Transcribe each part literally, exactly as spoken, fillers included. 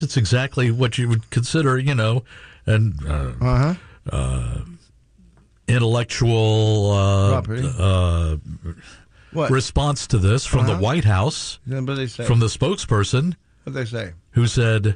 It's exactly what you would consider, you know, an uh, Uh-huh. uh, intellectual uh, Property. uh, What? response to this from Uh-huh. the White House, Then what they say? from the spokesperson, What they say? who said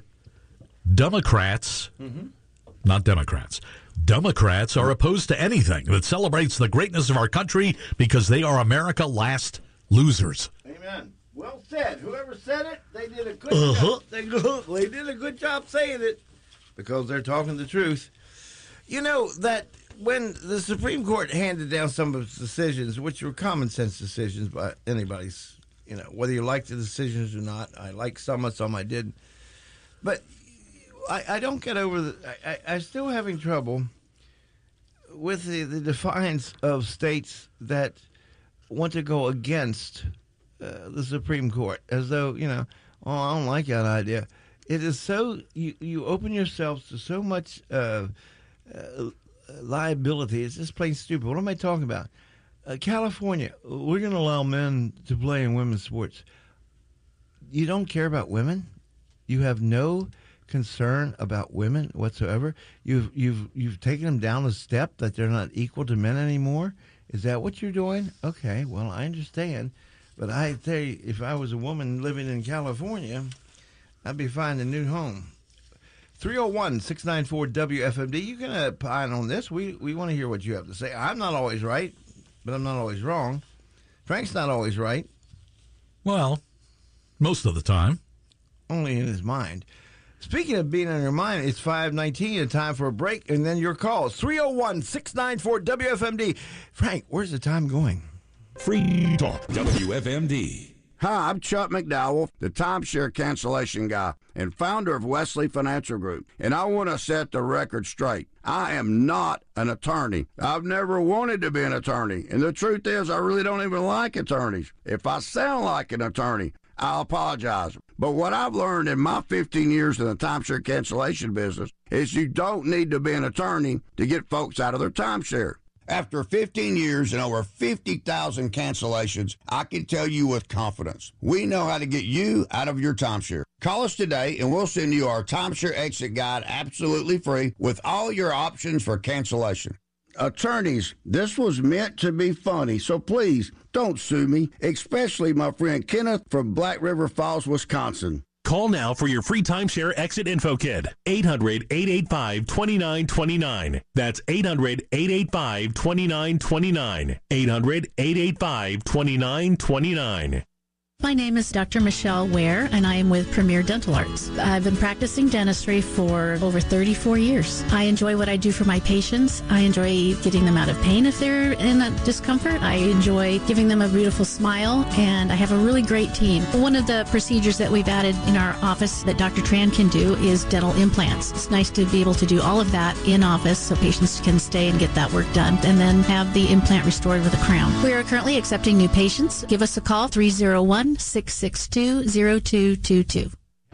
Democrats, Mm-hmm. not Democrats, Democrats are opposed to anything that celebrates the greatness of our country because they are America's last losers. Amen. Well said. Whoever said it, they did a good Uh-huh. job. They, they did a good job saying it because they're talking the truth. You know that when the Supreme Court handed down some of its decisions, which were common sense decisions by anybody's, you know, whether you like the decisions or not, I like some of some I didn't. But I, I don't get over the. I, I, I'm still having trouble with the, the defiance of states that want to go against uh, the Supreme Court, as though, you know, oh, I don't like that idea. It is so, you, you open yourselves to so much uh, uh, liability. It's just plain stupid. What am I talking about? Uh, California, we're going to allow men to play in women's sports. You don't care about women? You have no concern about women whatsoever? You've you've you've taken them down a step that they're not equal to men anymore? Is that what you're doing? Okay, well, I understand. But I tell you, if I was a woman living in California, I'd be finding a new home. three oh one, six nine four, W F M D. You can opine on this. We we want to hear what you have to say. I'm not always right, but I'm not always wrong. Frank's not always right. Well, most of the time. Only in his mind. Speaking of being in your mind, it's five nineteen and time for a break, and then your calls. three oh one, six nine four, W F M D. Frank, where's the time going? Free Talk W F M D. Hi, I'm Chuck McDowell, the timeshare cancellation guy and founder of Wesley Financial Group, and I want to set the record straight. I am not an attorney. I've never wanted to be an attorney, and the truth is I really don't even like attorneys. If I sound like an attorney, I'll apologize. But what I've learned in my fifteen years in the timeshare cancellation business is you don't need to be an attorney to get folks out of their timeshare. After fifteen years and over fifty thousand cancellations, I can tell you with confidence, we know how to get you out of your timeshare. Call us today and we'll send you our timeshare exit guide absolutely free with all your options for cancellation. Attorneys, this was meant to be funny, so please don't sue me, especially my friend Kenneth from Black River Falls, Wisconsin. Call now for your free timeshare exit info kit. eight hundred, eight eight five, two nine two nine. That's eight hundred, eight eight five, two nine two nine. eight hundred, eight eight five, two nine two nine. My name is Doctor Michelle Ware, and I am with Premier Dental Arts. I've been practicing dentistry for over thirty-four years. I enjoy what I do for my patients. I enjoy getting them out of pain if they're in a discomfort. I enjoy giving them a beautiful smile, and I have a really great team. One of the procedures that we've added in our office that Doctor Tran can do is dental implants. It's nice to be able to do all of that in office so patients can stay and get that work done, and then have the implant restored with a crown. We are currently accepting new patients. Give us a call, three oh one, six six two, oh two two two.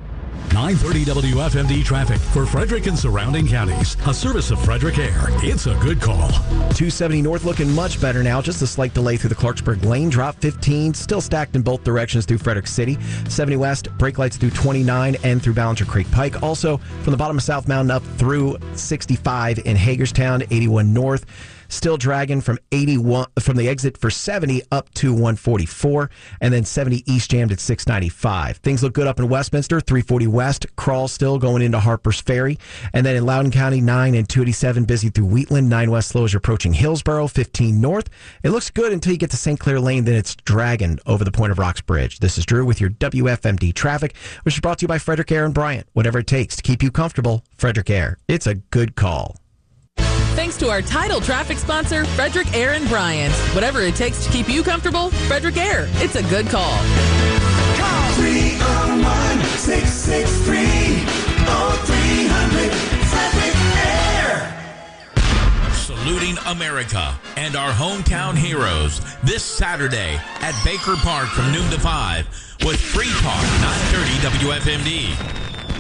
nine thirty W F M D traffic for Frederick and surrounding counties. A service of Frederick Air. It's a good call. two seventy north looking much better now. Just a slight delay through the Clarksburg lane. Drop fifteen. Still stacked in both directions through Frederick City. seventy west. Brake lights through twenty-nine and through Ballinger Creek Pike. Also from the bottom of South Mountain up through sixty-five in Hagerstown. eighty-one north. Still dragging from eighty-one from the exit for seventy up to one forty-four, and then seventy east jammed at six ninety-five. Things look good up in Westminster, three forty west. Crawl still going into Harper's Ferry, and then in Loudoun County, nine and two eighty-seven busy through Wheatland. nine west slow as you're approaching Hillsborough. fifteen north. It looks good until you get to Saint Clair Lane, then it's dragging over the Point of Rocks Bridge. This is Drew with your W F M D traffic, which is brought to you by Frederick Air and Bryant. Whatever it takes to keep you comfortable, Frederick Air. It's a good call. Thanks to our title traffic sponsor, Frederick Air and Bryant. Whatever it takes to keep you comfortable, Frederick Air. It's a good call. Call three oh one, six six three, oh three hundred, Frederick Air. Saluting America and our hometown heroes this Saturday at Baker Park from noon to five with Free Talk nine thirty W F M D.